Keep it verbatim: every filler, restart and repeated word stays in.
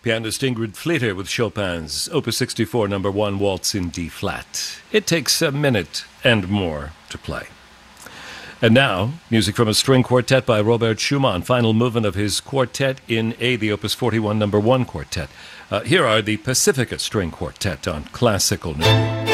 Pianist Ingrid Fleeter with Chopin's Opus sixty-four, number one, Waltz in D-flat. It takes a minute and more to play. And now, music from a string quartet by Robert Schumann, final movement of his Quartet in A, the Opus forty-one, number one quartet. Uh, here are the Pacifica String Quartet on Classical News.